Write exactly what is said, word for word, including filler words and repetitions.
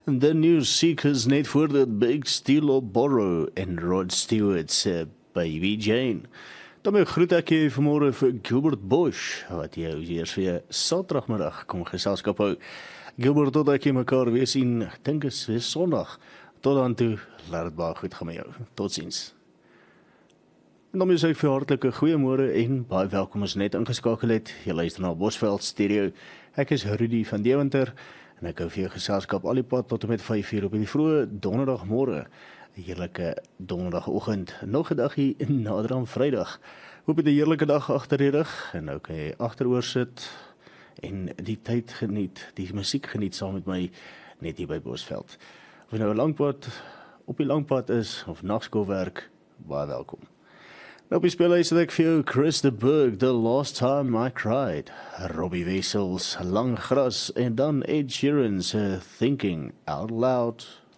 The New Seekers net voor dit Big Steel op Borrow en Rod Stewart se Baby Jane. Dan groet ek jy vanmôre vir Gilbert Bush, wat jou eers weer Saterdagmiddag kom geselskap hou. Gilbert, tot ek jy mekaar weer sien, ek dink is weer Sondag. Tot dan toe, laat het baie goed gaan met jou. Totsiens. En dan is ek vir hartelike goeiemôre en baie welkom as net ingeskakel het. Jy luister na Bosveld Stereo. Ek is Rudy van Deventer en ek hou vir jou geselskap al die pad tot en met vyf uur op die vroeë donderdagmôre. 'n Heerlike donderdagoggend, nog 'n dagie nader aan Vrydag. Hoop jy 'n heerlike dag agter die rug en nou kan jy agteroor sit en die tyd geniet, die musiek geniet saam met my net hier by Bosveld. Of jy nou 'n langpad op die langpad is of nagskoolwerk, baie welkom. Nou op die speelhuis het ek vir jou Chris de Burgh, The Last Time I Cried, Robbie Wessels, Lang Gras en dan Ed Sheeran's uh, Thinking Out Loud.